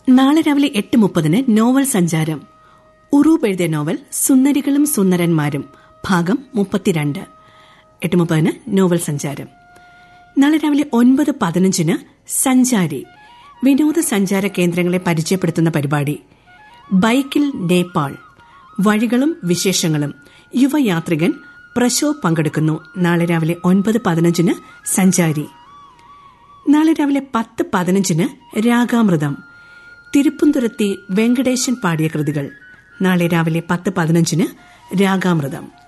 നാളെ രാവിലെ 8:30 നോവൽ സഞ്ചാരം. ഉറൂബ് എഴുതിയ നോവൽ സുന്ദരികളും സുന്ദരന്മാരും ഭാഗം 32. 8:30 നോവൽ സഞ്ചാരം. നാളെ രാവിലെ 9:15 സഞ്ചാരി, വിനോദസഞ്ചാര കേന്ദ്രങ്ങളെ പരിചയപ്പെടുത്തുന്ന പരിപാടി. ബൈക്കിൽ നേപ്പാൾ, വഴികളും വിശേഷങ്ങളും. യുവയാത്രികൻ പ്രശോഭ് പങ്കെടുക്കുന്നു. നാളെ രാവിലെ 9:15 സഞ്ചാരി. നാളെ രാവിലെ 10:15 രാഗാമൃതം, തിരുപ്പുംതുരത്തി വെങ്കടേശൻ പാടിയ കൃതികൾ. നാളെ രാവിലെ 10:15 രാഗാമൃതം.